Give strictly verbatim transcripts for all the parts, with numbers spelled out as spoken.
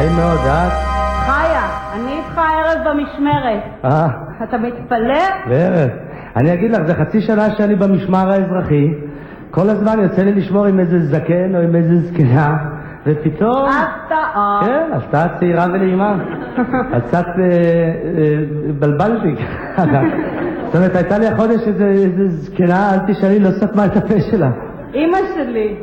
נעים מאוד, את? חיה, אני איתך ערב במשמרת. אה. אתה מתפלא? בערב. אני אגיד לך, זה חצי שנה שאני במשמר האזרחי, כל הזמן יוצא לי לשמור עם איזה זקן או עם איזה זקנה, ופתאום... הפתעה. כן, הפתעה צעירה ונעימה. אז קצת בלבלתי. זאת אומרת, הייתה לי החודש איזה זקנה, אל תשאלי, לא סתמה את הפה שלה. אמא שלי.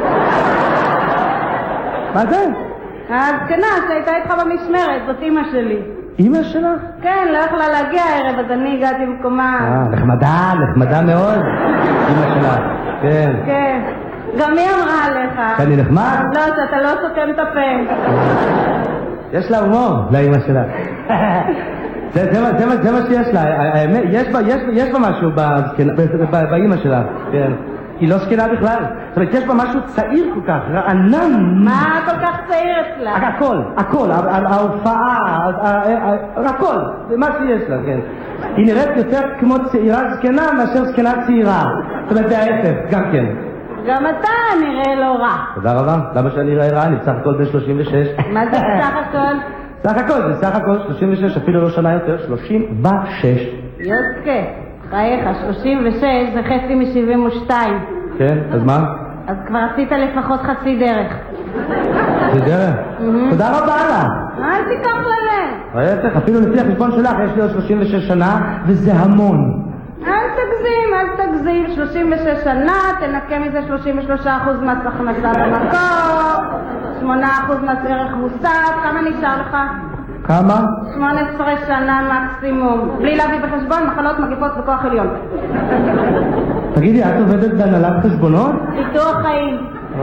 מה זה? הזקנה שהייתה איתך במשמרת, זאת אמא שלי. אמא שלך? כן, לא יכלה להגיע הערב, אז אני הגעתי במקומה. אה, נחמדה, נחמדה מאוד. אמא שלך, כן. כן. גם היא אמרה עליך. שאני נחמד? לא, שאתה לא סותם את הפה. יש לה הומור, לאמא שלה. זה מה שיש לה. יש בה משהו באמא שלה. כן. היא לא זקנה בכלל. זאת אומרת, יש בה משהו צעיר כל כך, רענן. מה כל כך צעיר אצלה? הכל, הכל, ההופעה, הכל, זה מה שיש לה, כן. היא נראית יותר כמו צעירה זקנה מאשר זקנה צעירה. זאת אומרת, זה ההפך, גם כן. גם אתה נראה לא רע. תודה רבה. למה שאני נראה רע? אני בסך הכל בן שלושים ושש. מה זה בסך הכל? סך הכל, זה סך הכל שלושים ושש, אפילו לא שנה יותר, שלושים ושש. יוצא. חייך, שלושים ושש זה חצי מ-שבעים ושתיים. כן, אז מה? אז כבר עשית לפחות חצי דרך. חצי דרך? תודה רבה לה. אל תיקח ללב. ראיתך, אפילו לפי החשבון שלך יש לי עוד שלושים ושש שנה, וזה המון. אל תגזים, אל תגזים. שלושים ושש שנה, תנקה מזה שלושים ושלושה אחוז מס הכנסה במקור, שמונה אחוז מס ערך מוסף. כמה נשאר לך? כמה? שמונה עשרה שנה מקסימום, בלי להביא בחשבון מחלות מגיפות וכוח עליון. תגידי, את עובדת בהנהלת חשבונות? ביטוח חיים.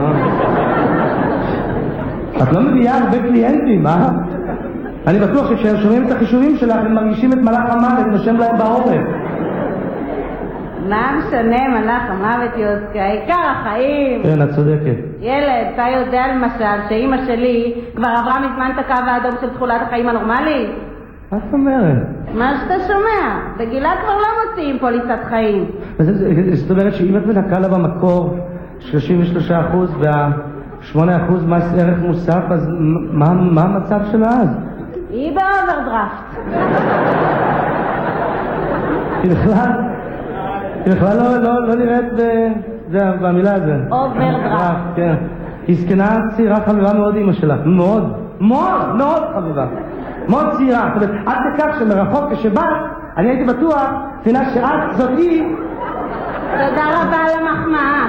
את לא מביאה הרבה קליינטים, אה? אני בטוח שכשהם שומעים את החישובים שלך הם מרגישים את מלאך המוות נושם להם בעורף. מה משנה מלאך המוות יוסקה? העיקר החיים. כן, את צודקת. ילד, אתה יודע למשל שאמא שלי כבר עברה מזמן את הקו האדום של תחולת החיים הנורמלית? מה זאת אומרת? מה שאתה שומע, בגילה כבר לא מוציאים פוליסת חיים. זאת אומרת שאם את מנקה לה במקור שלושים ושלושה אחוז וה-שמונה אחוז מס ערך מוסף, אז מה המצב שלה אז? היא באוברדרפט. היא בכלל... היא בכלל לא נראית במילה הזו. אוברדרפט. כן. היא זקנה צעירה חביבה מאוד אמא שלך. מאוד, מאוד, מאוד חביבה. מאוד צעירה. זאת אומרת, עד לכך שמרחוק כשבאת, אני הייתי בטוח, תבינה שאת זאת היא. תודה רבה על המחמאה.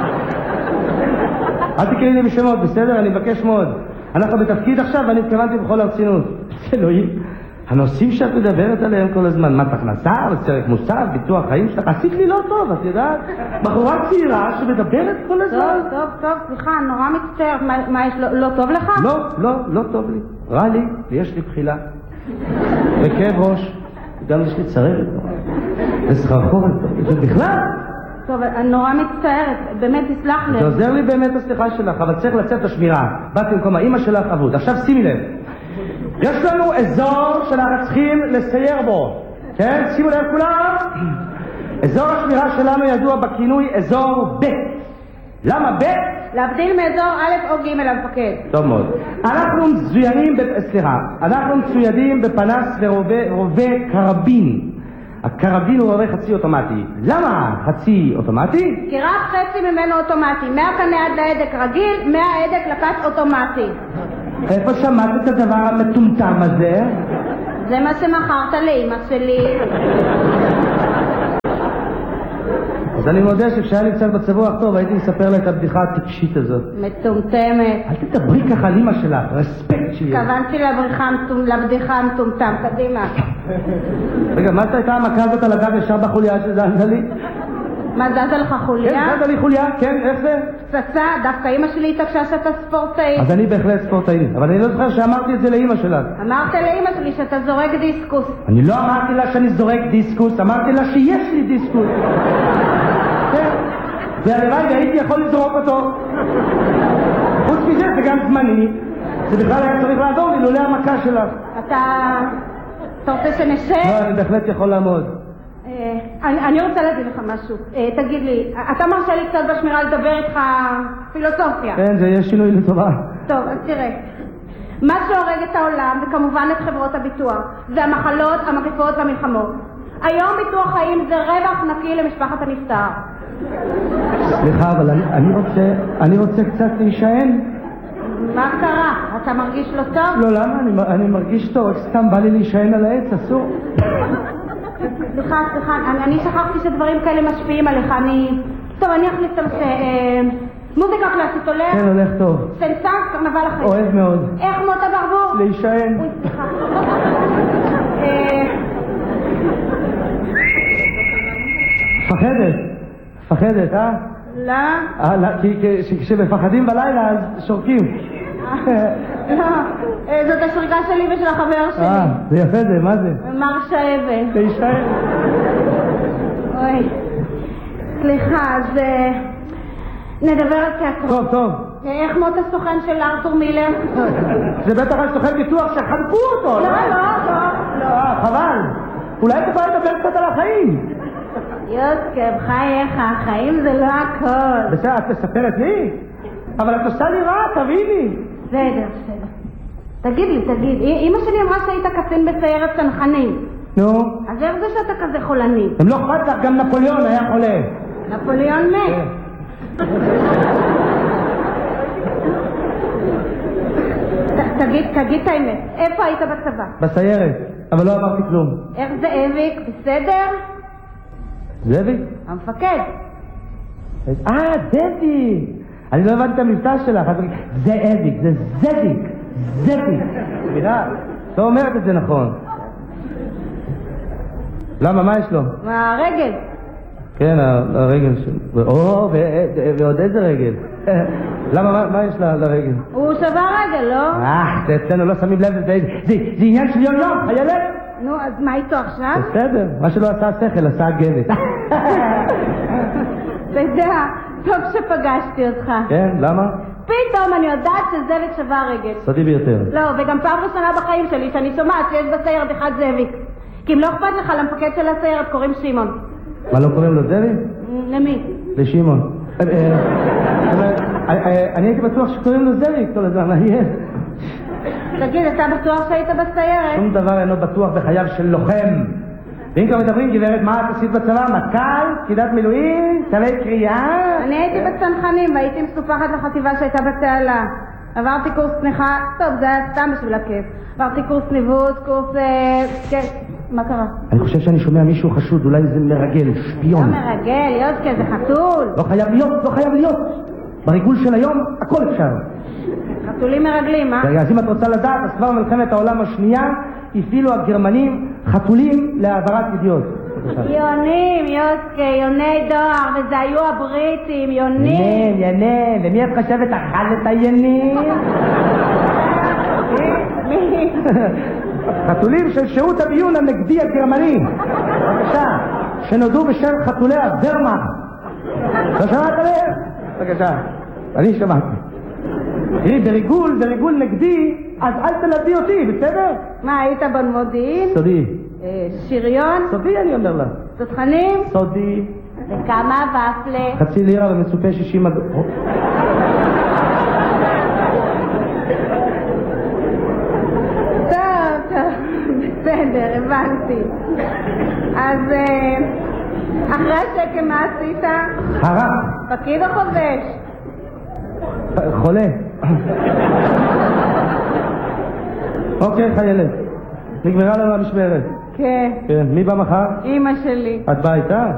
אל תקראי לי בשמות, בסדר? אני מבקש מאוד. אנחנו בתפקיד עכשיו ואני התכוונתי בכל הרצינות. אלוהים. הנושאים שאת מדברת עליהם כל הזמן, מס הכנסה, ערך מוסף, ביטוח חיים שלך, עשית לי לא טוב, את יודעת? בחורה צעירה שמדברת כל הזמן. טוב, טוב, טוב, סליחה, נורא מצטערת. מה יש, לא טוב לך? לא, לא, לא טוב לי. רע לי, ויש לי בחילה. וכאב ראש, גם יש לי צרבת. וסחרחורת, ובכלל. טוב, אני נורא מצטערת, באמת תסלח לי. זה עוזר לי באמת הסליחה שלך, אבל צריך לצאת לשמירה. באתי במקום האמא שלך עבוד. עכשיו שימי לב. יש לנו אזור שאנחנו צריכים לסייר בו, כן? שימו לב כולם. אזור השמירה שלנו ידוע בכינוי אזור ב'. למה ב'? להבדיל מאזור א' או ג' המפקד. טוב מאוד. אנחנו מצוינים, סליחה, אנחנו מצוידים בפנס ורובה קרבין. הקרבין הוא רובה חצי אוטומטי. למה חצי אוטומטי? כי רק חצי ממנו אוטומטי. מהקנה עד להדק רגיל, מההדק לקט אוטומטי. איפה שמעת את הדבר המטומטם הזה? זה מה שמכרת לאמא שלי. אז אני מודה שכשהיה לי קצת בצבוח טוב הייתי מספר לה את הבדיחה הטיפשית הזאת. מטומטמת. אל תדברי ככה על אמא שלך, רספקט שיהיה. התכוונתי לבדיחה המטומטם, קדימה. רגע, מה הייתה המכה הזאת על הגב ישר בחוליה שזזת לי? מה, זזה לך חוליה? כן, זזה לי חוליה, כן, איך זה? פצצה, דווקא אמא שלי התעקשה שאתה ספורטאי. אז אני בהחלט ספורטאי, אבל אני לא זוכר שאמרתי את זה לאמא שלך. אמרת לאמא שלי שאתה זורק דיסקוס. אני לא אמרתי לה שאני זורק דיסקוס, אמרתי לה שיש לי דיסקוס. כן, והלוואי והייתי יכול לזרוק אותו. חוץ מזה זה גם זמני, זה בכלל היה צריך לעזור לי לולא המכה שלך. אתה... אתה רוצה שנשב? לא, אני בהחלט יכול לעמוד. אני רוצה להגיד לך משהו. תגיד לי, אתה מרשה לי קצת בשמירה לדבר איתך פילוסופיה? כן, זה יהיה שינוי לטובה. טוב, אז תראה. מה שהורג את העולם, וכמובן את חברות הביטוח, זה המחלות, המגפות והמלחמות. היום ביטוח חיים זה רווח נקי למשפחת הנפטר. סליחה, אבל אני, אני רוצה, אני רוצה קצת להישען. מה קרה? אתה מרגיש לא טוב? לא, למה? אני, אני מרגיש טוב, רק סתם בא לי להישען על העץ, אסור. סליחה, סליחה, אני, אני שכחתי שדברים כאלה משפיעים עליך, אני... טוב, אני אחליט את הנושא. אה, מוזיקה קלאסית הולך? כן, הולך טוב. סנסן, קרנבל אחרי. אוהב מאוד. איך מוטה ברבור? להישען. אוי, סליחה. אה... פחדת. פחדת, אה? לא. אה, לא, כי כשמפחדים בלילה אז שורקים. לא, זאת השריקה שלי ושל החבר שלי. אה, זה יפה זה, מה זה? מר שאבה. להישען. אוי. סליחה, אז נדבר על תיאטרון. טוב, טוב. איך מות הסוכן של ארתור מילר? זה בטח על סוכן ביטוח שחנקו אותו. לא, לא, לא. אה, חבל. אולי תוכל לדבר קצת על החיים. יוסקב, חייך, החיים זה לא הכל. בסדר, את מספרת לי? אבל את עושה לי רע, תביני. בסדר, בסדר. תגיד לי, תגיד, אמא שלי אמרה שהיית קצין בסיירת צנחנים. נו? אז איך זה שאתה כזה חולני? אם לא אכפת לך, גם נפוליאון היה חולה. נפוליאון מת. תגיד, תגיד את האמת, איפה היית בצבא? בסיירת, אבל לא אמרתי כלום. איך זאביק, בסדר? זאביק? המפקד. אה, זאביק! אני לא הבנתי את המבטא שלך, זה זאביק, זה זאביק, זאביק. סליחה, לא אומרת את זה נכון. למה, מה יש לו? מה, הרגל? כן, הרגל שלו. או, ועוד איזה רגל? למה, מה יש לרגל? הוא שבר רגל, לא? אה, זה אצלנו לא שמים לב, זה עניין של יום יום, חיילת? נו, אז מה איתו עכשיו? בסדר, מה שלא עשה השכל, עשה הגבת. אתה יודע, טוב שפגשתי אותך. כן, למה? פתאום אני יודעת שזאביק שבר רגל. סודי ביותר. לא, וגם פעם ראשונה בחיים שלי שאני שומעת שיש בסיירת אחד זאביק. כי אם לא אכפת לך, למפקד של הסיירת קוראים שמעון. מה, לא קוראים לו זאביק? למי? לשמעון. אני הייתי בטוח שקוראים לו זאביק כל הזמן, מה יהיה? תגיד, אתה בטוח שהיית בסיירת? שום דבר אינו בטוח בחייו של לוחם. ואם כבר מדברים, גברת, מה את עשית בצבא? מטכ"ל? פקידת מילואים? צווי קריאה? אני הייתי בצנחנים והייתי מסופחת לחטיבה שהייתה בתעלה. עברתי קורס תמיכה, טוב, זה היה סתם בשביל הכיף. עברתי קורס ניווט, קורס... כן, מה קרה? אני חושב שאני שומע מישהו חשוד, אולי זה מרגל, שפיון. לא מרגל, יוסקה, זה חתול. לא חייב להיות, לא חייב להיות. בריגול של היום, הכל אפשר. חתולים מרגלים, אה? רגע, אז אם את רוצה לדעת, אז כבר מלחמת העולם השנייה, הפעילו הגרמנים חתולים להעברת ידיעות. יונים, יוסקה, יוני דואר, וזה היו הבריטים, יונים. ינים, ינים, ומי את חושבת אכל את הינים? מי? חתולים של שירות הביון הנגדי הגרמני. בבקשה, שנודעו בשם חתולי הוורמאכט. לא שמעת עליהם? בבקשה, אני שמעתי. תראי, בריגול, בריגול נגדי, אז אל תלדי אותי, בסדר? מה, היית במודיעין? סודי. שריון? סודי אני אומר לה. תותחנים? סודי. וכמה ופלה? חצי לירה ומצופה שישים אגורות. טוב, טוב, בסדר, הבנתי. אז אחרי השקם מה עשית? חרק. פקיד או חובש? חולה. אוקיי, חיילת. נגמרה לנו המשמרת. כן. כן, מי בא מחר? אמא שלי. את באה איתה?